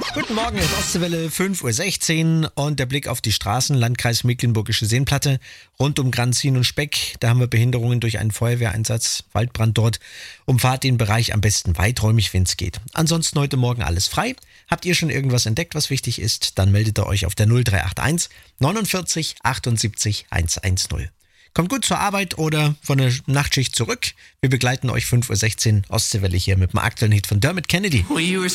Guten Morgen, Ostseewelle 5:16 Uhr und der Blick auf die Straßen, Landkreis Mecklenburgische Seenplatte, rund um Granzin und Speck. Da haben wir Behinderungen durch einen Feuerwehreinsatz, Waldbrand dort. Umfahrt den Bereich am besten weiträumig, wenn es geht. Ansonsten heute Morgen alles frei. Habt ihr schon irgendwas entdeckt, was wichtig ist? Dann meldet ihr euch auf der 0381 49 78 110. Kommt gut zur Arbeit oder von der Nachtschicht zurück. Wir begleiten euch 5:16 Uhr Ostseewelle hier mit dem aktuellen Hit von Dermot Kennedy.